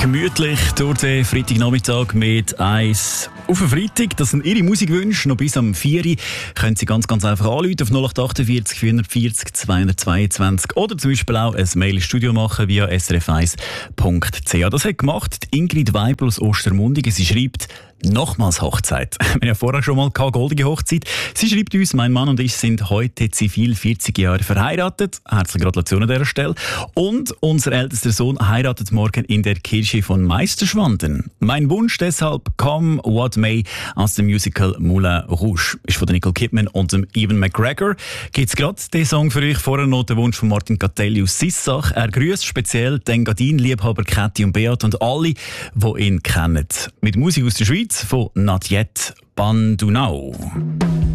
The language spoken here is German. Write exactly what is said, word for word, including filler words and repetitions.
Gemütlich durch den Freitagnachmittag mit eins auf den Freitag. Das sind Ihre Musikwünsche. Noch bis am vier Uhr können Sie ganz, ganz einfach anrufen auf null acht achtundvierzig vierhundertvierzig zweihundertzweiundzwanzig oder zum Beispiel auch ein Mail ins Studio machen via s r f eins punkt c h. Das hat gemacht die Ingrid Weibel aus Ostermundigen. Sie schreibt «Nochmals Hochzeit». Wir haben ja vorher schon mal keine goldige Hochzeit. Sie schreibt uns, mein Mann und ich sind heute zivil vierzig Jahre verheiratet. Herzliche Gratulation an dieser Stelle. Und unser ältester Sohn heiratet morgen in der Kirche von Meisterschwanden. Mein Wunsch deshalb «Come What May» aus dem Musical Moulin Rouge. Ist von Nicole Kidman und dem Ewan McGregor. Gibt's gerade den Song für euch? Vorher noch den Wunsch von Martin Catelli aus Sissach. Er grüßt speziell den Engadin-Liebhaber Käthi und Beat und alle, die ihn kennen. Mit Musik aus der Schweiz von Not Yet Bandunau.